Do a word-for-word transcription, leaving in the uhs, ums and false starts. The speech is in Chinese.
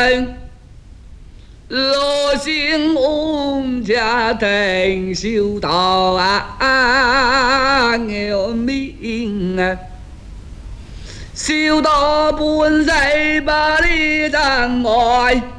人。若心翁家定修道啊，我命啊，修道本是把里障碍。